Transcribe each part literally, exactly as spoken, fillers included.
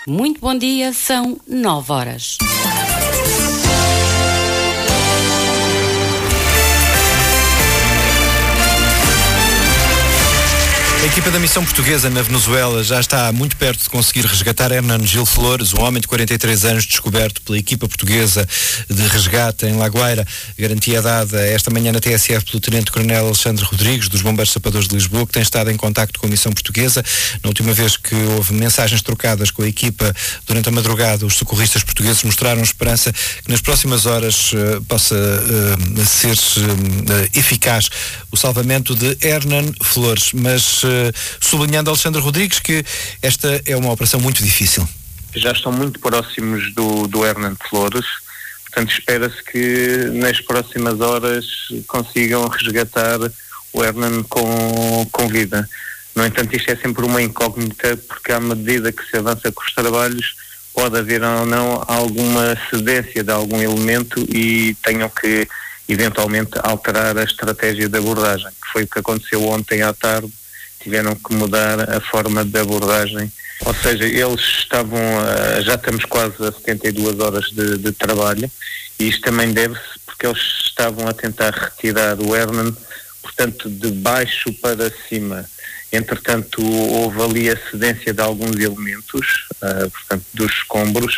Muito bom dia, são nove horas. A equipa da missão portuguesa na Venezuela já está muito perto de conseguir resgatar Hernan Gil Flores, um homem de quarenta e três anos descoberto pela equipa portuguesa de resgate em La Guaira. Garantia dada esta manhã na T S F pelo Tenente-Coronel Alexandre Rodrigues, dos Bombeiros Sapadores de Lisboa, que tem estado em contacto com a missão portuguesa. Na última vez que houve mensagens trocadas com a equipa durante a madrugada, os socorristas portugueses mostraram esperança que nas próximas horas uh, possa uh, ser uh, eficaz o salvamento de Hernan Flores. Mas uh, sublinhando Alexandre Rodrigues que esta é uma operação muito difícil. Já estão muito próximos do, do Hernan Flores, portanto espera-se que nas próximas horas consigam resgatar o Hernan com, com vida. No entanto, isto é sempre uma incógnita, porque à medida que se avança com os trabalhos pode haver ou não alguma cedência de algum elemento e tenham que eventualmente alterar a estratégia de abordagem, que foi o que aconteceu ontem à tarde. Tiveram que mudar a forma de abordagem, ou seja, eles estavam, a, já estamos quase a setenta e duas horas de, de trabalho, e isto também deve-se porque eles estavam a tentar retirar o Hernan, portanto, de baixo para cima. Entretanto, houve ali a cedência de alguns elementos, uh, portanto, dos escombros,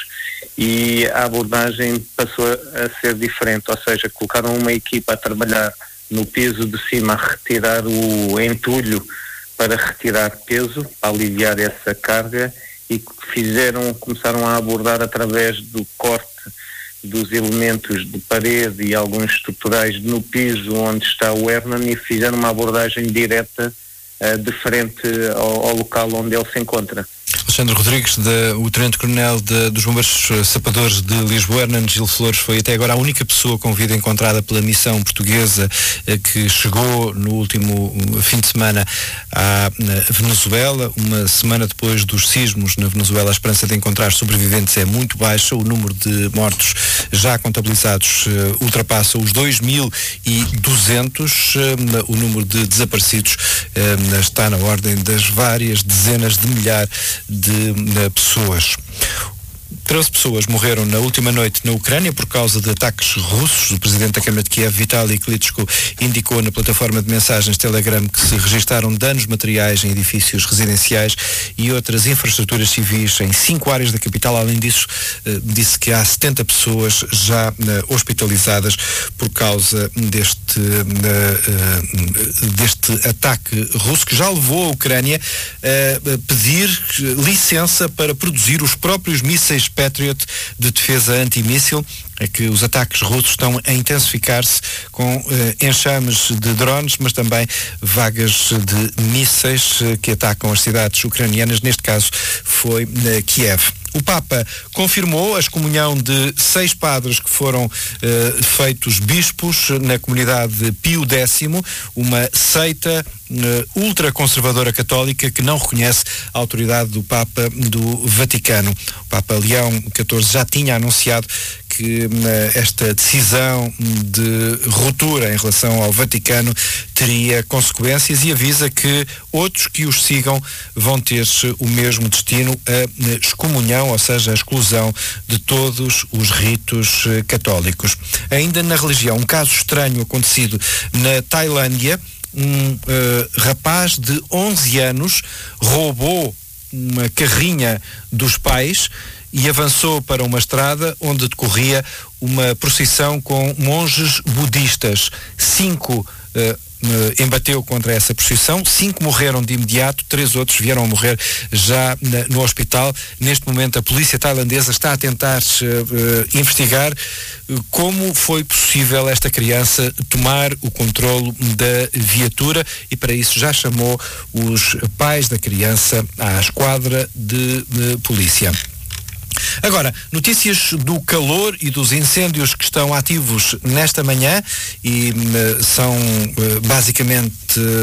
e a abordagem passou a ser diferente, ou seja, colocaram uma equipa a trabalhar no piso de cima, a retirar o entulho para retirar peso, para aliviar essa carga, e fizeram, começaram a abordar através do corte dos elementos de parede e alguns estruturais no piso onde está o Hernan, e fizeram uma abordagem direta uh, de frente ao, ao local onde ele se encontra. Alexandre Rodrigues, de, o Tenente-Coronel dos Bombeiros Sapadores de Lisboa. Hernan Gil Flores foi até agora a única pessoa com vida encontrada pela missão portuguesa eh, que chegou no último fim de semana à Venezuela. Uma semana depois dos sismos na Venezuela, a esperança de encontrar sobreviventes é muito baixa. O número de mortos já contabilizados eh, ultrapassa os dois mil e duzentos. Eh, o número de desaparecidos eh, está na ordem das várias dezenas de milhares de de pessoas. treze pessoas morreram na última noite na Ucrânia por causa de ataques russos. O presidente da Câmara de Kiev, Vitaly Klitschko, indicou na plataforma de mensagens Telegram que se registaram danos materiais em edifícios residenciais e outras infraestruturas civis em cinco áreas da capital. Além disso, eh, disse que há setenta pessoas já eh, hospitalizadas por causa deste, eh, deste ataque russo, que já levou a Ucrânia a pedir licença para produzir os próprios mísseis Patriot de defesa antimíssil. É que os ataques russos estão a intensificar-se com eh, enxames de drones, mas também vagas de mísseis eh, que atacam as cidades ucranianas. Neste caso foi eh, Kiev. O Papa confirmou a excomunhão de seis padres que foram eh, feitos bispos na comunidade Pio Décimo, uma seita eh, ultraconservadora católica que não reconhece a autoridade do Papa do Vaticano. O Papa Leão catorze já tinha anunciado que esta decisão de ruptura em relação ao Vaticano teria consequências e avisa que outros que os sigam vão ter o mesmo destino, a excomunhão, ou seja, a exclusão de todos os ritos católicos. Ainda na religião, um caso estranho acontecido na Tailândia. Um uh, rapaz de onze anos roubou uma carrinha dos pais e avançou para uma estrada onde decorria uma procissão com monges budistas. Cinco uh, uh, embateu contra essa procissão, cinco morreram de imediato, três outros vieram a morrer já na, no hospital. Neste momento a polícia tailandesa está a tentar uh, uh, investigar uh, como foi possível esta criança tomar o controlo da viatura, e para isso já chamou os pais da criança à esquadra de, de polícia. Agora, notícias do calor e dos incêndios que estão ativos nesta manhã e uh, são uh, basicamente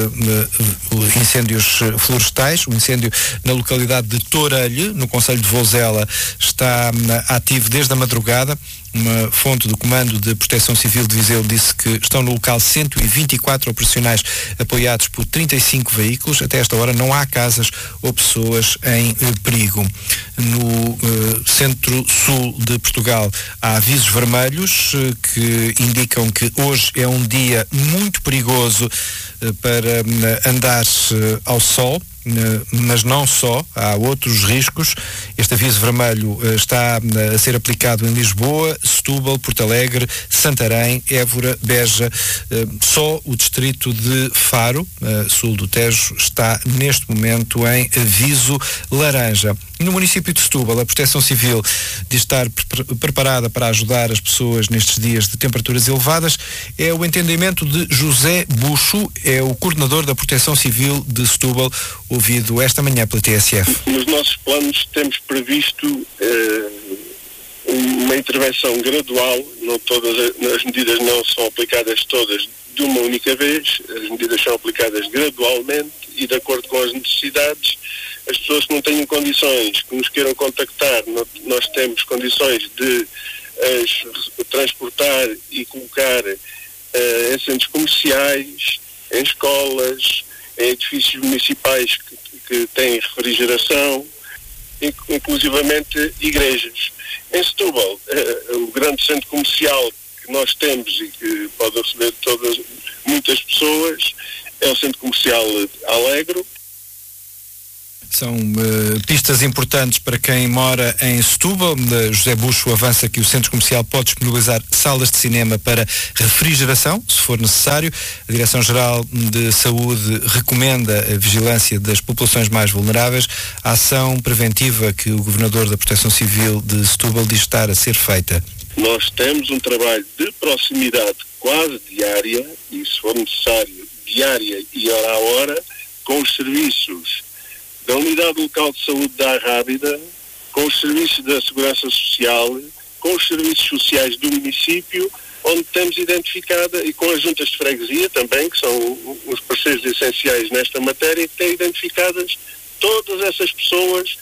uh, incêndios florestais. O incêndio na localidade de Torelho, no concelho de Vozela, está uh, ativo desde a madrugada. Uma fonte do Comando de Proteção Civil de Viseu disse que estão no local cento e vinte e quatro operacionais apoiados por trinta e cinco veículos. Até esta hora não há casas ou pessoas em eh, perigo. No eh, centro-sul de Portugal há avisos vermelhos eh, que indicam que hoje é um dia muito perigoso eh, para eh, andar eh, ao sol. Mas não só, há outros riscos. Este aviso vermelho uh, está uh, a ser aplicado em Lisboa, Setúbal, Porto Alegre, Santarém, Évora, Beja. Uh, só o distrito de Faro, uh, sul do Tejo, está neste momento em aviso laranja. No município de Setúbal, a Proteção Civil diz estar pre- preparada para ajudar as pessoas nestes dias de temperaturas elevadas. É o entendimento de José Buxo, é o coordenador da Proteção Civil de Setúbal, ouvido esta manhã pela T S F. Nos nossos planos temos previsto eh, uma intervenção gradual, não todas as medidas não são aplicadas todas de uma única vez, as medidas são aplicadas gradualmente e de acordo com as necessidades. As pessoas que não tenham condições, que nos queiram contactar, nós temos condições de as transportar e colocar uh, em centros comerciais, em escolas, em edifícios municipais que, que têm refrigeração, inclusivamente igrejas. Em Setúbal, uh, o grande centro comercial que nós temos e que pode receber todas, muitas pessoas, é o Centro Comercial Alegro. São uh, pistas importantes para quem mora em Setúbal. Uh, José Buxo avança que o Centro Comercial pode disponibilizar salas de cinema para refrigeração, se for necessário. A Direção-Geral de Saúde recomenda a vigilância das populações mais vulneráveis. A ação preventiva que o Governador da Proteção Civil de Setúbal diz estar a ser feita. Nós temos um trabalho de proximidade quase diária, e se for necessário, diária e hora a hora, com os serviços da Unidade Local de Saúde da Arrábida, com os serviços da Segurança Social, com os serviços sociais do município, onde temos identificada, e com as juntas de freguesia também, que são os parceiros essenciais nesta matéria, que têm identificadas todas essas pessoas,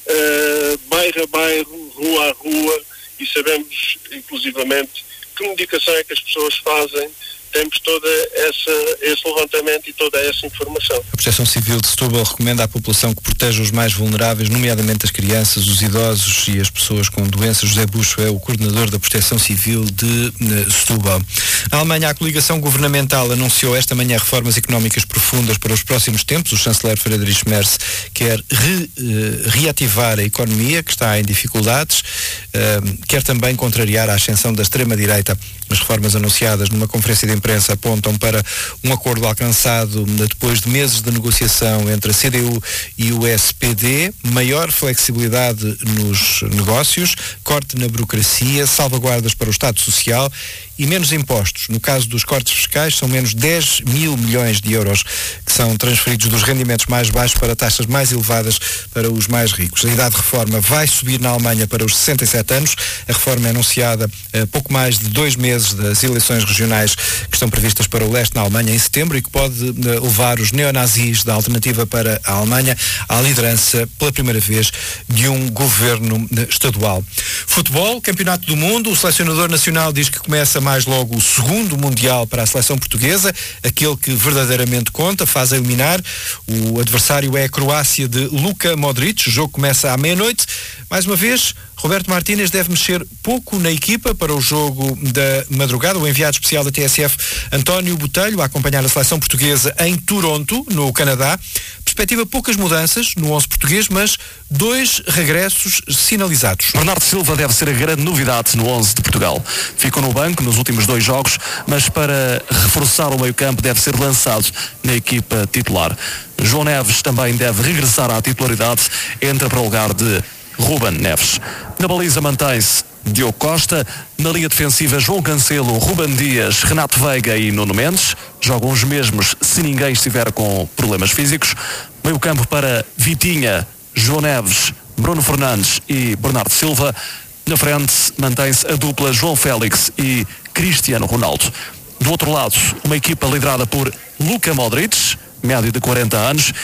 uh, bairro a bairro, rua a rua, e sabemos, inclusivamente, que medicação é que as pessoas fazem. Temos todo essa, esse levantamento e toda essa informação. A Proteção Civil de Setúbal recomenda à população que proteja os mais vulneráveis, nomeadamente as crianças, os idosos e as pessoas com doenças. José Buxo é o coordenador da Proteção Civil de uh, Setúbal. Na Alemanha, a coligação governamental anunciou esta manhã reformas económicas profundas para os próximos tempos. O chanceler Friedrich Merz quer re, uh, reativar a economia, que está em dificuldades, uh, quer também contrariar a ascensão da extrema-direita. As reformas anunciadas numa conferência de imprensa apontam para um acordo alcançado depois de meses de negociação entre a C D U e o S P D, maior flexibilidade nos negócios, corte na burocracia, salvaguardas para o Estado Social e menos impostos. No caso dos cortes fiscais, são menos dez mil milhões de euros que são transferidos dos rendimentos mais baixos para taxas mais elevadas para os mais ricos. A idade de reforma vai subir na Alemanha para os sessenta e sete anos. A reforma é anunciada a pouco mais de dois meses das eleições regionais que estão previstas para o leste na Alemanha em setembro e que pode levar os neonazis da Alternativa para a Alemanha à liderança pela primeira vez de um governo estadual. Futebol, Campeonato do Mundo. O selecionador nacional diz que começa mais logo o segundo Mundial para a seleção portuguesa, aquele que verdadeiramente conta, faz a eliminar. O adversário é a Croácia de Luka Modric. O jogo começa à meia-noite. Mais uma vez, Roberto Martínez deve mexer pouco na equipa para o jogo da madrugada. O enviado especial da T S F, António Botelho, a acompanhar a seleção portuguesa em Toronto, no Canadá. Perspectiva poucas mudanças no onze português, mas dois regressos sinalizados. Bernardo Silva deve ser a grande novidade no onze de Portugal. Ficou no banco nos últimos dois jogos, mas para reforçar o meio-campo deve ser lançado na equipa titular. João Neves também deve regressar à titularidade, entra para o lugar de Ruben Neves. Na baliza mantém-se Diogo Costa. Na linha defensiva, João Cancelo, Ruben Dias, Renato Veiga e Nuno Mendes. Jogam os mesmos se ninguém estiver com problemas físicos. Meio campo para Vitinha, João Neves, Bruno Fernandes e Bernardo Silva. Na frente mantém-se a dupla João Félix e Cristiano Ronaldo. Do outro lado, uma equipa liderada por Luka Modric, médio de quarenta anos,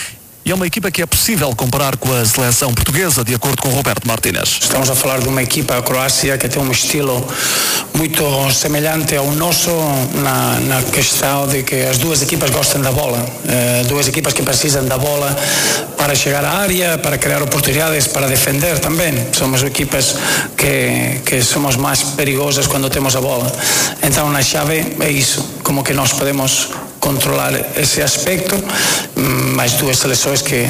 e é uma equipa que é possível comparar com a seleção portuguesa, de acordo com Roberto Martínez. Estamos a falar de uma equipa, a Croácia, que tem um estilo muito semelhante ao nosso na, na questão de que as duas equipas gostam da bola. Uh, duas equipas que precisam da bola para chegar à área, para criar oportunidades, para defender também. Somos equipas que, que somos mais perigosas quando temos a bola. Então, na chave é isso, como que nós podemos controlar esse aspecto, mais duas seleções que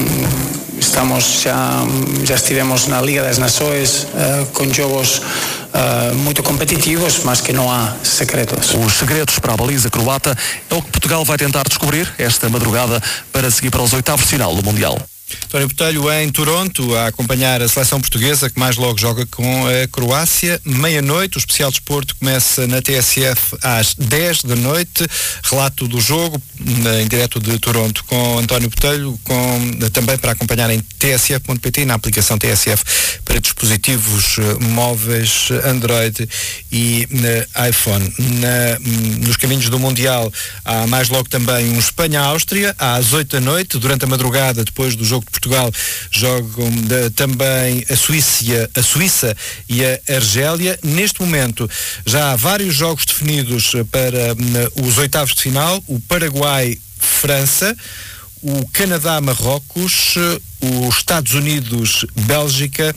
estamos já, já estivemos na Liga das Nações uh, com jogos uh, muito competitivos, mas que não há segredos. Os segredos para a baliza croata é o que Portugal vai tentar descobrir esta madrugada para seguir para os oitavos de final do Mundial. António Botelho em Toronto a acompanhar a seleção portuguesa que mais logo joga com a Croácia. Meia-noite, o especial desporto começa na T S F às dez da noite. Relato do jogo em direto de Toronto com António Botelho, com, também para acompanhar em t s f ponto p t na aplicação T S F para dispositivos móveis Android e uh, iPhone. Na, nos caminhos do Mundial há mais logo também um Espanha-Áustria às oito da noite. Durante a madrugada, depois do jogo de Portugal, jogam de, também a Suíça, a Suíça e a Argélia. Neste momento já há vários jogos definidos para uh, os oitavos de final: o Paraguai-França, o Canadá-Marrocos, os Estados Unidos-Bélgica,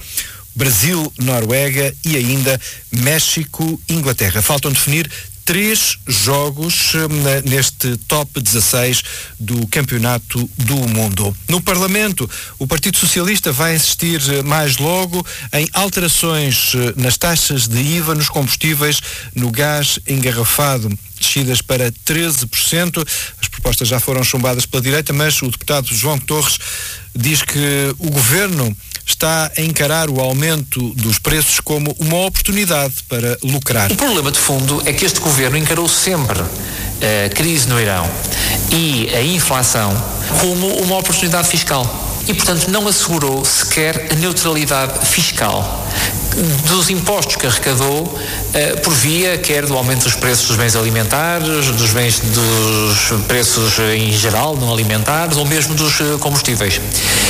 Brasil-Noruega e ainda México-Inglaterra. Faltam definir três jogos uh, neste top dezasseis do Campeonato do Mundo. No Parlamento, o Partido Socialista vai insistir uh, mais logo em alterações uh, nas taxas de I V A nos combustíveis, no gás engarrafado, descidas para treze por cento. As propostas já foram chumbadas pela direita, mas o deputado João Torres diz que o governo está a encarar o aumento dos preços como uma oportunidade para lucrar. O problema de fundo é que este governo encarou sempre a crise no Irão e a inflação como uma oportunidade fiscal e, portanto, não assegurou sequer a neutralidade fiscal dos impostos que arrecadou uh, por via quer do aumento dos preços dos bens alimentares, dos bens dos preços em geral não alimentares ou mesmo dos uh, combustíveis.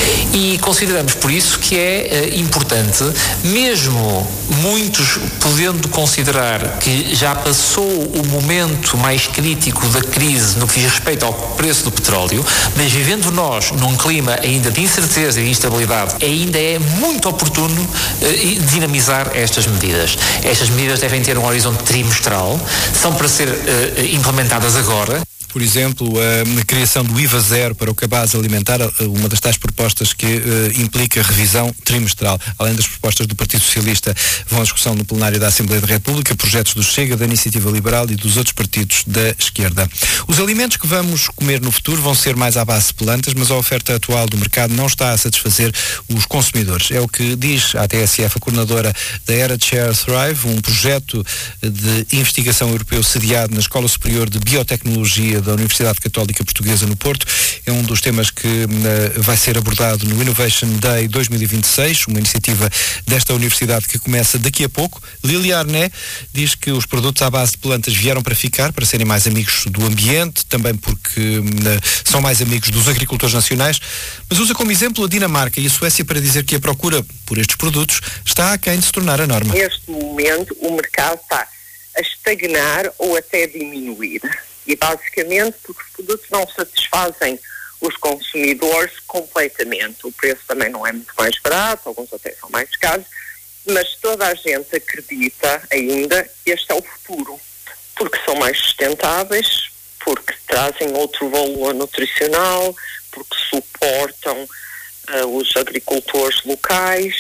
E consideramos por isso que é uh, importante, mesmo muitos podendo considerar que já passou o momento mais crítico da crise no que diz respeito ao preço do petróleo, mas vivendo nós num clima ainda de incerteza e de instabilidade, ainda é muito oportuno uh, dinamizar estas medidas. Estas medidas devem ter um horizonte trimestral, são para ser uh, implementadas agora. Por exemplo, a criação do I V A zero para o cabaz alimentar, uma das tais propostas que uh, implica revisão trimestral. Além das propostas do Partido Socialista, vão à discussão no plenário da Assembleia da República, projetos do Chega, da Iniciativa Liberal e dos outros partidos da esquerda. Os alimentos que vamos comer no futuro vão ser mais à base de plantas, mas a oferta atual do mercado não está a satisfazer os consumidores. É o que diz à T S F a coordenadora da Era Share Thrive, um projeto de investigação europeu sediado na Escola Superior de Biotecnologia da Universidade Católica Portuguesa no Porto. É um dos temas que uh, vai ser abordado no Innovation Day dois mil e vinte e seis, uma iniciativa desta universidade que começa daqui a pouco. Lilia Arné diz que os produtos à base de plantas vieram para ficar, para serem mais amigos do ambiente, também porque uh, são mais amigos dos agricultores nacionais, mas usa como exemplo a Dinamarca e a Suécia para dizer que a procura por estes produtos está aquém de se tornar a norma. Neste momento o mercado está a estagnar ou até diminuir. E basicamente porque os produtos não satisfazem os consumidores completamente. O preço também não é muito mais barato, alguns até são mais caros, mas toda a gente acredita ainda que este é o futuro, porque são mais sustentáveis, porque trazem outro valor nutricional, porque suportam uh, os agricultores locais.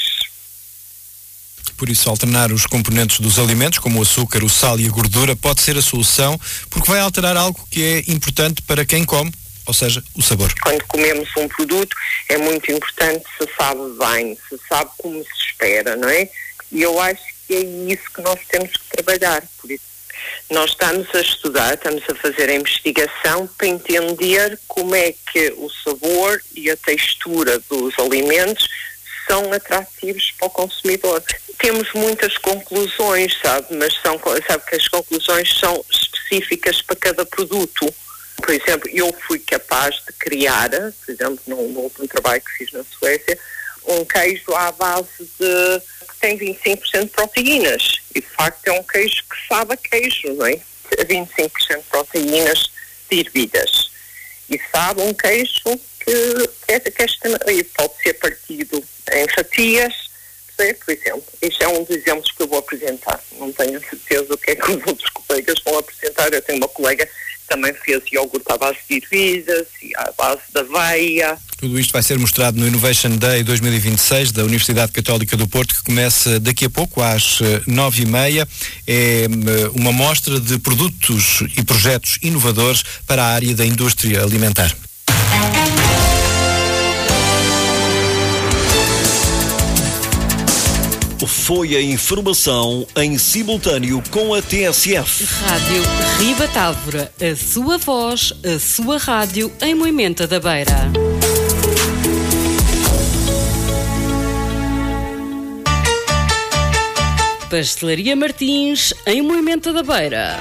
Por isso, alternar os componentes dos alimentos, como o açúcar, o sal e a gordura, pode ser a solução, porque vai alterar algo que é importante para quem come, ou seja, o sabor. Quando comemos um produto, é muito importante se sabe bem, se sabe como se espera, não é? E eu acho que é isso que nós temos que trabalhar. Por isso, nós estamos a estudar, estamos a fazer a investigação para entender como é que o sabor e a textura dos alimentos são atrativos para o consumidor. Temos muitas conclusões, sabe, mas são, sabe que as conclusões são específicas para cada produto. Por exemplo, eu fui capaz de criar, por exemplo, no, no último trabalho que fiz na Suécia, um queijo à base de... que tem vinte e cinco por cento de proteínas. E, de facto, é um queijo que sabe a queijo, não é? vinte e cinco por cento de proteínas diluídas. E sabe um queijo que, é, que é, pode ser partido em fatias, por exemplo. Este é um dos exemplos que eu vou apresentar. Não tenho certeza o que é que os outros colegas vão apresentar. Eu tenho uma colega que também fez iogurte à base de ervilhas e à base de aveia. Tudo isto vai ser mostrado no Innovation Day dois mil e vinte e seis da Universidade Católica do Porto, que começa daqui a pouco, às nove e meia. É uma mostra de produtos e projetos inovadores para a área da indústria alimentar. Foi a informação em simultâneo com a T S F. Rádio Ribatávora, a sua voz, a sua rádio em Moimenta da Beira. Pastelaria Martins, em Moimenta da Beira.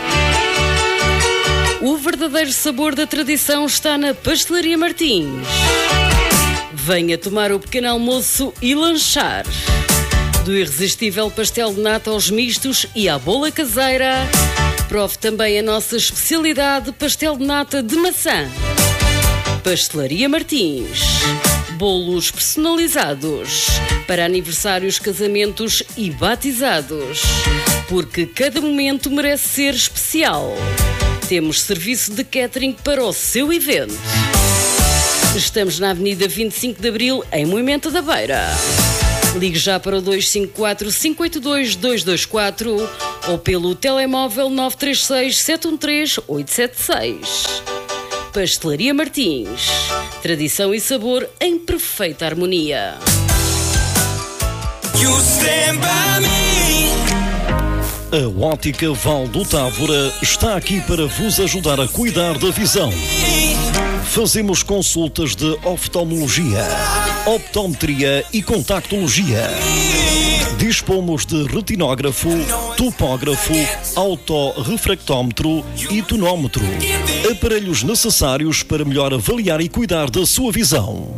O verdadeiro sabor da tradição está na Pastelaria Martins. Venha tomar o pequeno almoço e lanchar. Do irresistível pastel de nata aos mistos e à bola caseira. Prove também a nossa especialidade, pastel de nata de maçã. Pastelaria Martins. Bolos personalizados para aniversários, casamentos e batizados. Porque cada momento merece ser especial. Temos serviço de catering para o seu evento. Estamos na Avenida vinte e cinco de Abril, em Moimenta da Beira. Ligue já para o dois cinco quatro, cinco oito dois, dois dois quatro ou pelo telemóvel nove três seis, sete um três, oito sete seis. Pastelaria Martins. Tradição e sabor em perfeita harmonia. A Ótica Valdo Távora está aqui para vos ajudar a cuidar da visão. Fazemos consultas de oftalmologia, optometria e contactologia. Dispomos de retinógrafo, topógrafo, autorrefractómetro e tonómetro. Aparelhos necessários para melhor avaliar e cuidar da sua visão.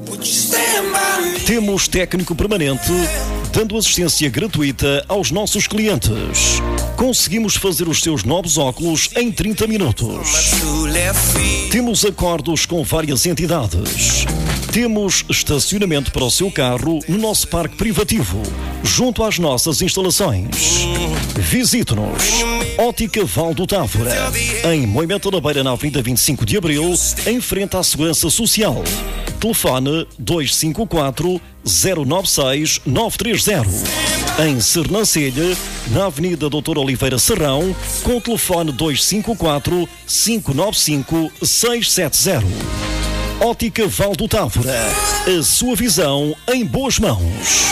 Temos técnico permanente, dando assistência gratuita aos nossos clientes. Conseguimos fazer os seus novos óculos em trinta minutos. Temos acordos com várias entidades. Temos estacionamento para o seu carro no nosso parque privativo, junto às nossas instalações. Visite-nos. Ótica Valdo Távora, em Moimenta da Beira, na Avenida vinte e cinco de Abril, em frente à Segurança Social. Telefone dois cinco quatro, zero nove seis, nove três zero. Em Sernancelha, na Avenida doutor Oliveira Serrão, com o telefone dois cinco quatro, cinco nove cinco, seis sete zero. Ótica Valdo Távora, a sua visão em boas mãos.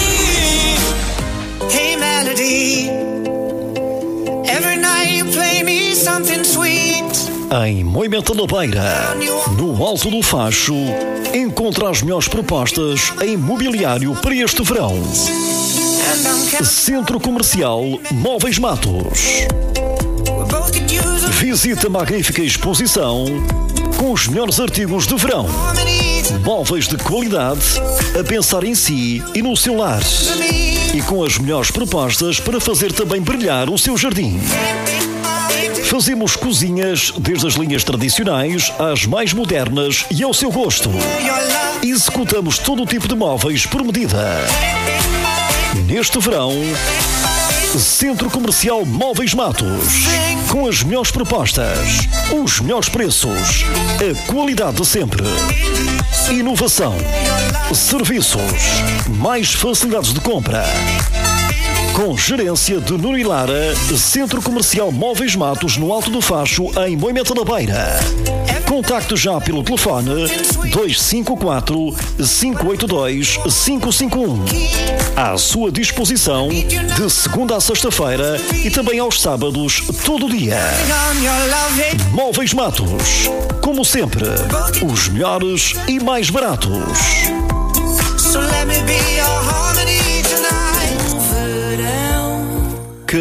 Hey Melody, every night you play me something sweet. Em Moimenta da Beira, no Alto do Facho, encontra as melhores propostas em mobiliário para este verão. Centro Comercial Móveis Matos. Visita a magnífica exposição com os melhores artigos de verão. Móveis de qualidade a pensar em si e no seu lar. E com as melhores propostas para fazer também brilhar o seu jardim. Fazemos cozinhas desde as linhas tradicionais às mais modernas e ao seu gosto. Executamos todo o tipo de móveis por medida. Neste verão, Centro Comercial Móveis Matos. Com as melhores propostas, os melhores preços, a qualidade de sempre. Inovação, serviços, mais facilidades de compra. Com gerência de Nuno e Lara, Centro Comercial Móveis Matos, no Alto do Facho, em Moimenta da Beira. Contacte já pelo telefone dois cinco quatro, cinco oito dois, cinco cinco um. À sua disposição, de segunda a sexta-feira e também aos sábados, todo o dia. Móveis Matos. Como sempre, os melhores e mais baratos.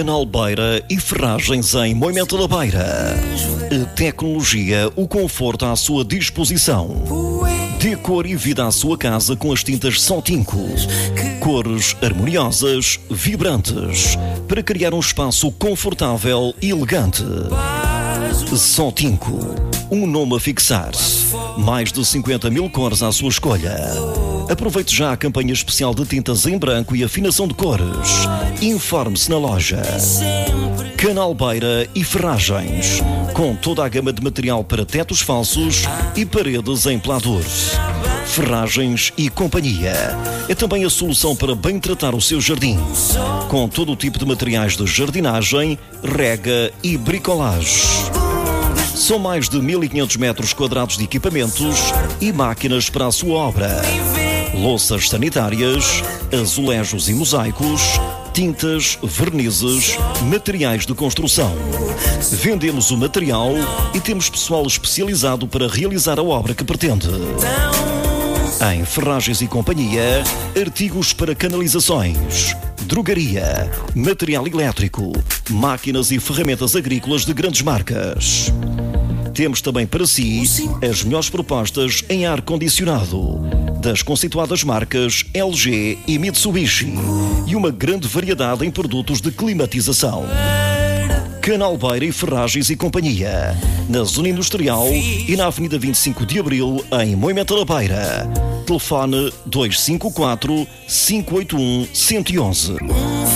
Canalbeira e Ferragens em Moimenta da Beira. A tecnologia, o conforto à sua disposição. Dê cor e vida à sua casa com as tintas Sotinco. Cores harmoniosas, vibrantes, para criar um espaço confortável e elegante. Sotinco, um nome a fixar. Mais de cinquenta mil cores à sua escolha. Aproveite já a campanha especial de tintas em branco e afinação de cores. Informe-se na loja. Canalbeira e Ferragens, com toda a gama de material para tetos falsos e paredes em pladur. Ferragens e Companhia é também a solução para bem tratar o seu jardim, com todo o tipo de materiais de jardinagem, rega e bricolage. São mais de mil e quinhentos metros quadrados de equipamentos e máquinas para a sua obra. Louças sanitárias, azulejos e mosaicos, tintas, vernizes, materiais de construção. Vendemos o material e temos pessoal especializado para realizar a obra que pretende. Em Ferragens e Companhia, artigos para canalizações, drogaria, material elétrico, máquinas e ferramentas agrícolas de grandes marcas. Temos também para si as melhores propostas em ar-condicionado, das conceituadas marcas L G e Mitsubishi, e uma grande variedade em produtos de climatização. Canalbeira e Ferragens e Companhia, na Zona Industrial e na Avenida vinte e cinco de Abril, em Moimenta da Beira. Telefone dois cinco quatro, cinco oito um, um um um.